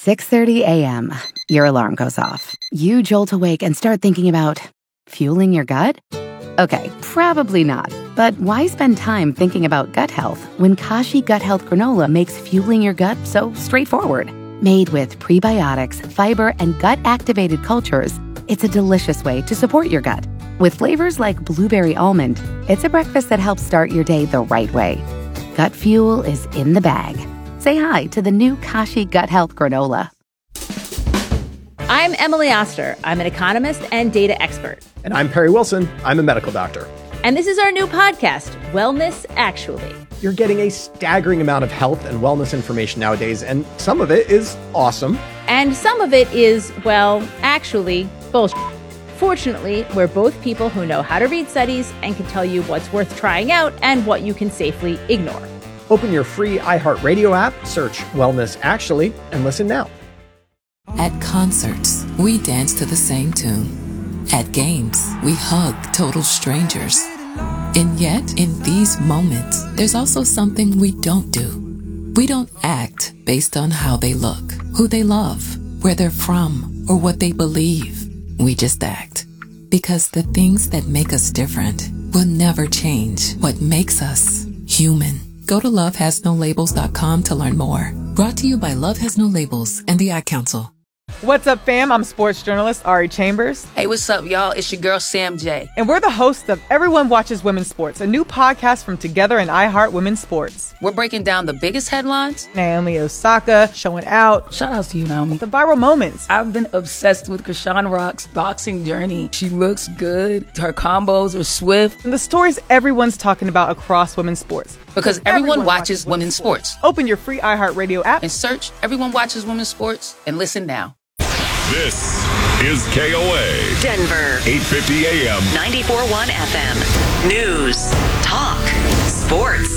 6:30 a.m. Your alarm goes off. You jolt awake and start thinking about fueling your gut? Okay, probably not. But why spend time thinking about gut health when Kashi Gut Health Granola makes fueling your gut so straightforward? Made with prebiotics, fiber, and gut-activated cultures, it's a delicious way to support your gut. With flavors like blueberry almond, it's a breakfast that helps start your day the right way. Gut fuel is in the bag. Say hi to the new Kashi Gut Health Granola. I'm Emily Oster. I'm an economist and data expert. And I'm Perry Wilson. I'm a medical doctor. And this is our new podcast, Wellness Actually. You're getting a staggering amount of health and wellness information nowadays, and some of it is awesome. And some of it is, well, actually, bullshit. Fortunately, we're both people who know how to read studies and can tell you what's worth trying out and what you can safely ignore. Open your free iHeartRadio app, search Wellness Actually, and listen now. At concerts, we dance to the same tune. At games, we hug total strangers. And yet, in these moments, there's also something we don't do. We don't act based on how they look, who they love, where they're from, or what they believe. We just act. Because the things that make us different will never change what makes us human. Go to lovehasnolabels.com to learn more. Brought to you by Love Has No Labels and the Ad Council. What's up, fam? I'm sports journalist Ari Chambers. Hey, what's up, y'all? It's your girl, Sam J. And we're the hosts of Everyone Watches Women's Sports, a new podcast from Together and iHeart Women's Sports. We're breaking down the biggest headlines. Naomi Osaka showing out. Shout out to you, Naomi. The viral moments. I've been obsessed with Krishan Rock's boxing journey. She looks good. Her combos are swift. And the stories everyone's talking about across women's sports. Because everyone watches women's sports. Open your free iHeartRadio app and search Everyone Watches Women's Sports and listen now. This is KOA. Denver. 850 AM. 94.1 FM. News. Talk. Sports.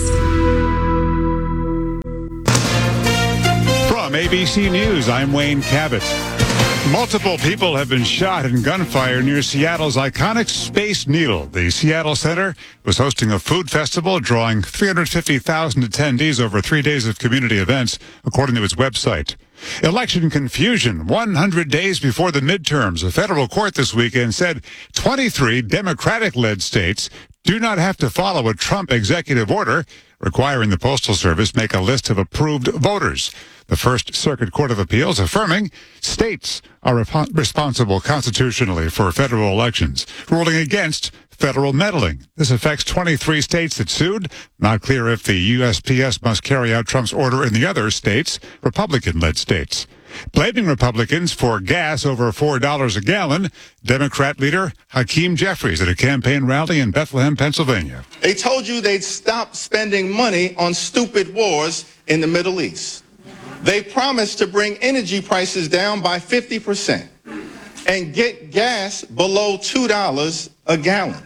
From ABC News, I'm Wayne Cabot. Multiple people have been shot in gunfire near Seattle's iconic Space Needle. The Seattle Center was hosting a food festival drawing 350,000 attendees over 3 days of community events, according to its website. Election confusion 100 days before the midterms. A federal court this weekend said 23 Democratic-led states do not have to follow a Trump executive order requiring the Postal Service make a list of approved voters. The First Circuit Court of Appeals affirming states are responsible constitutionally for federal elections, ruling against federal meddling. This affects 23 states that sued. Not clear if the USPS must carry out Trump's order in the other states, Republican-led states. Blaming Republicans for gas over $4 a gallon, Democrat leader Hakeem Jeffries at a campaign rally in Bethlehem, Pennsylvania. They told you they'd stop spending money on stupid wars in the Middle East. They promised to bring energy prices down by 50% and get gas below $2 a gallon.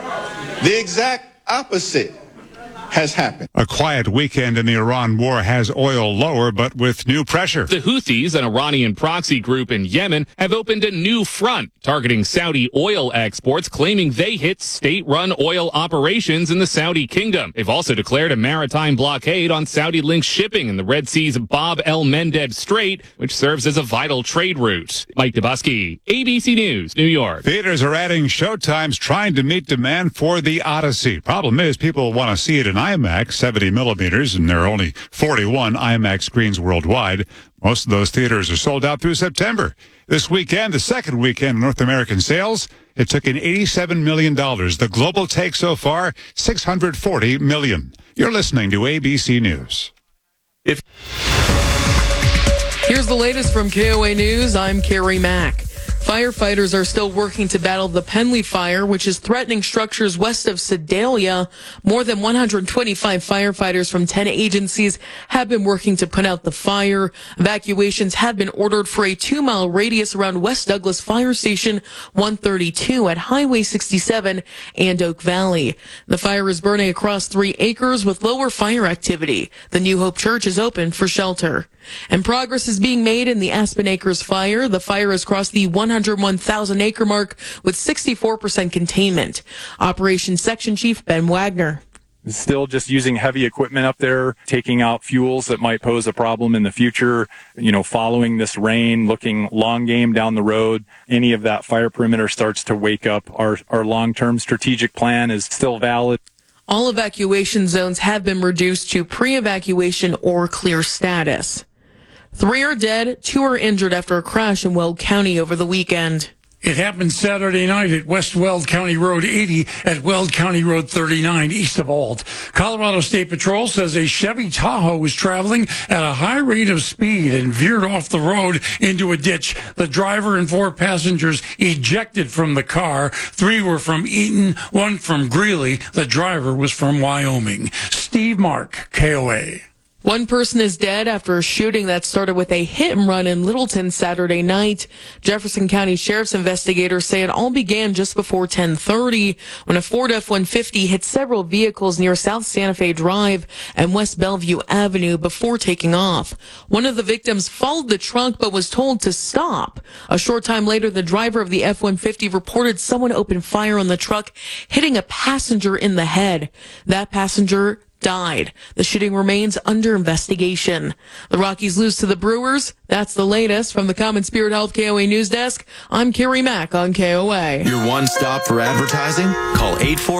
The exact opposite has happened. A quiet weekend in the Iran war has oil lower, but with new pressure. The Houthis, an Iranian proxy group in Yemen, have opened a new front targeting Saudi oil exports, claiming they hit state-run oil operations in the Saudi kingdom. They've also declared a maritime blockade on Saudi-linked shipping in the Red Sea's Bab el-Mandeb Strait, which serves as a vital trade route. Mike Dubusky, ABC News, New York. Theaters are adding showtimes trying to meet demand for The Odyssey. Problem is, people want to see it in IMAX, 70 millimeters, and there are only 41 IMAX screens worldwide. Most of those theaters are sold out through September. This weekend, the second weekend in North American sales, it took in $87 million. The global take so far, $640 million. You're listening to ABC News. Here's the latest from KOA News. I'm Carrie Mack. Firefighters are still working to battle the Penley fire, which is threatening structures west of Sedalia. More than 125 firefighters from 10 agencies have been working to put out the fire. Evacuations have been ordered for a 2-mile radius around West Douglas Fire Station 132 at Highway 67 and Oak Valley. The fire is burning across 3 acres with lower fire activity. The New Hope Church is open for shelter. And progress is being made in the Aspen Acres fire. The fire has crossed the 101,000 acre mark with 64% containment. Operations Section Chief Ben Wagner. Still just using heavy equipment up there, taking out fuels that might pose a problem in the future, following this rain, looking long game down the road. Any of that fire perimeter starts to wake up. Our long-term strategic plan is still valid. All evacuation zones have been reduced to pre-evacuation or clear status. 3 are dead, 2 are injured after a crash in Weld County over the weekend. It happened Saturday night at West Weld County Road 80 at Weld County Road 39 east of Auld. Colorado State Patrol says a Chevy Tahoe was traveling at a high rate of speed and veered off the road into a ditch. The driver and 4 passengers ejected from the car. 3 were from Eaton, 1 from Greeley. The driver was from Wyoming. Steve Mark, KOA. 1 person is dead after a shooting that started with a hit and run in Littleton Saturday night. Jefferson County Sheriff's investigators say it all began just before 10:30 when a Ford F-150 hit several vehicles near South Santa Fe Drive and West Bellevue Avenue before taking off. One of the victims followed the truck but was told to stop. A short time later, the driver of the F-150 reported someone opened fire on the truck, hitting a passenger in the head. That passenger died. The shooting remains under investigation. The Rockies lose to the Brewers. That's the latest from the Common Spirit Health KOA News Desk. I'm Carrie Mack on KOA. Your one stop for advertising? Call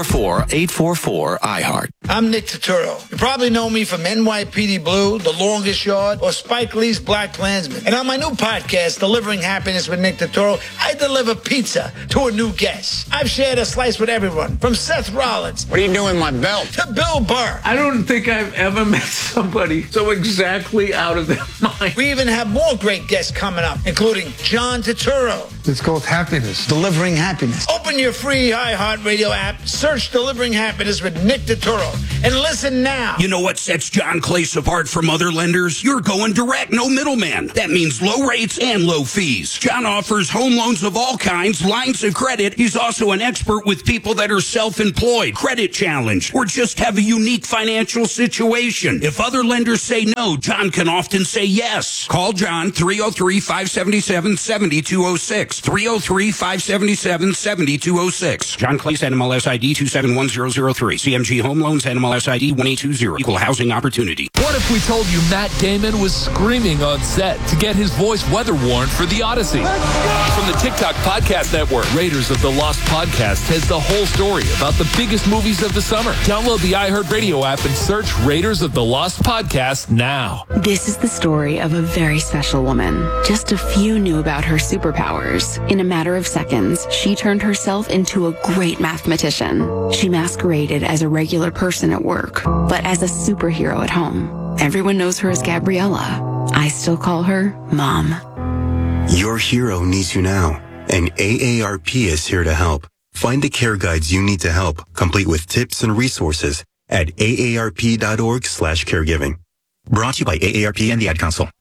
844-844-IHEART. I'm Nick Turturro. You probably know me from NYPD Blue, The Longest Yard, or Spike Lee's Black Klansman. And on my new podcast, Delivering Happiness with Nick Turturro, I deliver pizza to a new guest. I've shared a slice with everyone, from Seth Rollins. What are you doing with my belt? To Bill Burr. I don't think I've ever met somebody so exactly out of their mind. We even have more great guests coming up, including John Turturro. It's called Happiness. Delivering Happiness. Open your free iHeartRadio app, search Delivering Happiness with Nick Turturro, and listen now. You know what sets John Clace apart from other lenders? You're going direct, no middleman. That means low rates and low fees. John offers home loans of all kinds, lines of credit. He's also an expert with people that are self-employed, credit challenged, or just have a unique financial situation. If other lenders say no, John can often say yes. Call John 303-577-7206. 303-577-7206. John Clace, NMLS ID 271003. CMG Home Loans, NMLS ID 1820. Equal Housing Opportunity. What if we told you Matt Damon was screaming on set to get his voice weather warned for The Odyssey? From the TikTok Podcast Network, Raiders of the Lost Podcast has the whole story about the biggest movies of the summer. Download the iHeartRadio app and search Raiders of the Lost Podcast now. This is the story of a very special woman. Just a few knew about her superpowers. In a matter of seconds, she turned herself into a great mathematician. She masqueraded as a regular person at work, but as a superhero at home. Everyone knows her as Gabriella. I still call her Mom. Your hero needs you now, and AARP is here to help. Find the care guides you need to help, complete with tips and resources at aarp.org/caregiving. Brought to you by AARP and the Ad Council.